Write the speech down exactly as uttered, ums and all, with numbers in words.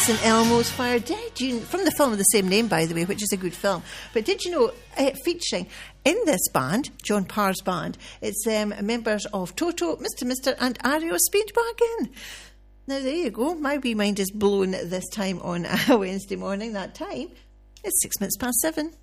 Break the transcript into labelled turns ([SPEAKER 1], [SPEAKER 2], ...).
[SPEAKER 1] Saint Elmo's Fire. Did you, from the film of the same name, by the way, which is a good film. But did you know, uh, featuring in this band, John Parr's band, it's um, members of Toto, Mister Mister and Ario Speedwagon. Now there you go. My wee mind is blown this time on a Wednesday morning. That time, it's six minutes past seven.